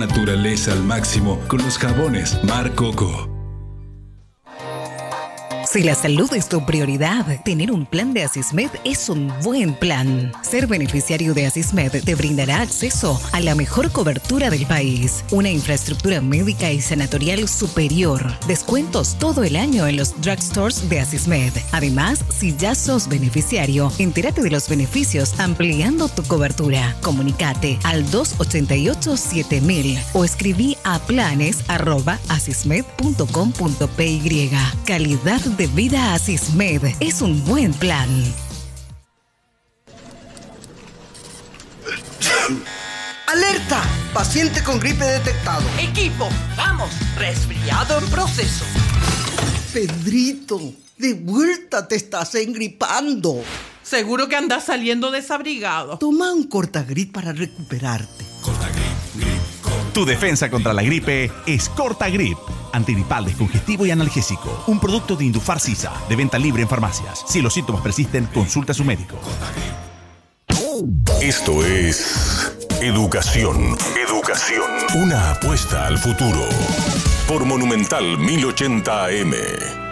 naturaleza al máximo con los jabones Mar Coco. Si la salud es tu prioridad, tener un plan de Asismed es un buen plan. Ser beneficiario de Asismed te brindará acceso a la mejor cobertura del país, una infraestructura médica y sanatorial superior, descuentos todo el año en los drugstores de Asismed. Además, si ya sos beneficiario, entérate de los beneficios ampliando tu cobertura. Comunicate al 288-7000 o escribí a planes@asismed.com.py. Calidad de vida Asismed es un buen plan. ¡Alerta! Paciente con gripe detectado. Equipo, vamos, resfriado en proceso. Pedrito, de vuelta te estás engripando. Seguro que andas saliendo desabrigado. Toma un Cortagrip para recuperarte. Tu defensa contra la gripe es Cortagrip. Antigripal, descongestivo y analgésico. Un producto de Indufar Sisa, de venta libre en farmacias. Si los síntomas persisten, consulta a su médico. Esto es Educación. Educación. Una apuesta al futuro. Por Monumental 1080 AM.